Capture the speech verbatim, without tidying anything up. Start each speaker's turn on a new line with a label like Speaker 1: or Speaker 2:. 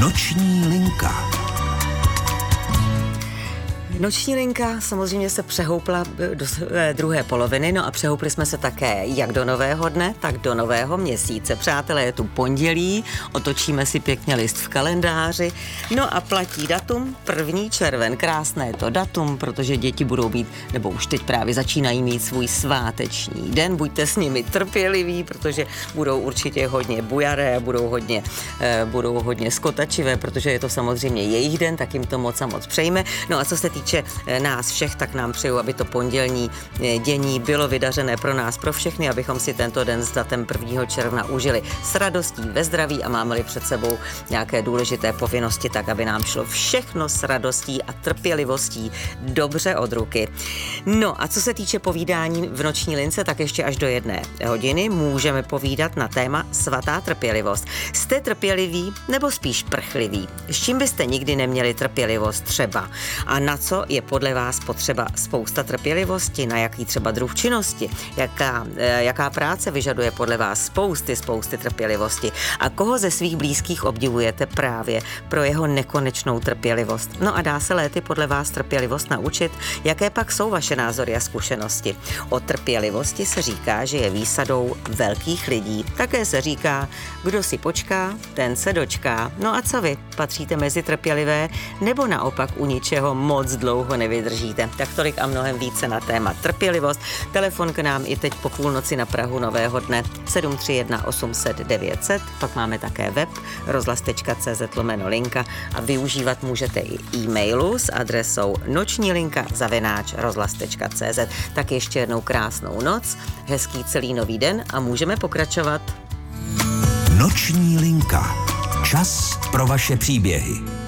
Speaker 1: Noční linka.
Speaker 2: Noční linka samozřejmě se přehoupla do druhé poloviny, no a přehoupli jsme se také jak do nového dne, tak do nového měsíce. Přátelé, je tu pondělí, otočíme si pěkně list v kalendáři, no a platí datum první červen. Krásné je to datum, protože děti budou mít, nebo už teď právě začínají mít svůj sváteční den. Buďte s nimi trpěliví, protože budou určitě hodně bujaré, budou hodně, eh, budou hodně skotačivé, protože je to samozřejmě jejich den, tak jim to moc a moc přejme. No a co se týče nás všech, tak nám přeju, aby to pondělní dění bylo vydařené pro nás, pro všechny, abychom si tento den s datem prvního června užili s radostí, ve zdraví a máme-li před sebou nějaké důležité povinnosti, tak aby nám šlo všechno s radostí a trpělivostí dobře od ruky. No a co se týče povídání v noční lince, tak ještě až do jedné hodiny můžeme povídat na téma svatá trpělivost. Jste trpěliví nebo spíš prchliví? S čím byste nikdy neměli trpělivost třeba? A na co je podle vás potřeba spousta trpělivosti, na jaký třeba druh činnosti, jaká, jaká práce vyžaduje podle vás spousty, spousty trpělivosti a koho ze svých blízkých obdivujete právě pro jeho nekonečnou trpělivost. No a dá se léty podle vás trpělivost naučit? Jaké pak jsou vaše názory a zkušenosti? O trpělivosti se říká, že je výsadou velkých lidí. Také se říká, kdo si počká, ten se dočká. No a co vy? Patříte mezi trpělivé nebo naopak u ničeho moc dlouho nevydržíte? Tak tolik a mnohem více na téma trpělivost. Telefon k nám i teď po půlnoci na prahu nového dne sedm tři jedna osm set devět set, pak máme také web rozhlas tečka cé zet lomeno linka a využívat můžete i e-mailu s adresou noční linka zavináč rozhlas tečka cé zet. Tak ještě jednou krásnou noc, hezký celý nový den a můžeme pokračovat.
Speaker 1: Noční linka. Čas pro vaše příběhy.